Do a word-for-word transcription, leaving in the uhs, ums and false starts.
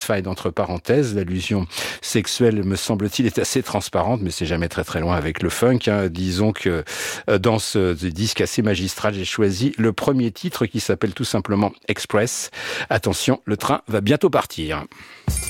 Satisfied entre parenthèses. L'allusion sexuelle, me semble-t-il, est assez transparente, mais c'est jamais très très loin avec le funk. Hein. Disons que dans ce disque assez magistral, j'ai choisi le premier titre qui s'appelle tout simplement Express. Attention, le train va bientôt partir.